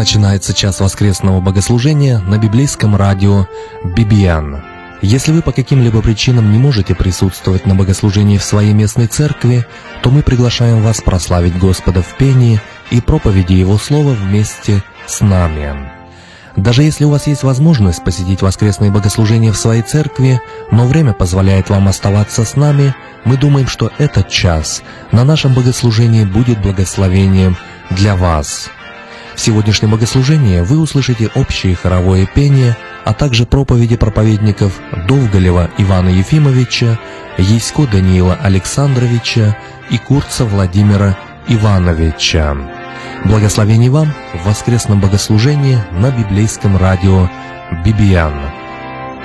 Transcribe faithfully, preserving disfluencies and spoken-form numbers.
Начинается час воскресного богослужения на библейском радио би би эн. Если вы по каким-либо причинам не можете присутствовать на богослужении в своей местной церкви, то мы приглашаем вас прославить Господа в пении и проповеди Его Слова вместе с нами. Даже если у вас есть возможность посетить воскресные богослужения в своей церкви, но время позволяет вам оставаться с нами, мы думаем, что этот час на нашем богослужении будет благословением для вас. В сегодняшнем богослужении вы услышите общее хоровое пение, а также проповеди проповедников Довголева Ивана Ефимовича, Ясько Даниила Александровича и Курца Владимира Ивановича. Благословений вам в воскресном богослужении на библейском радио би би эн.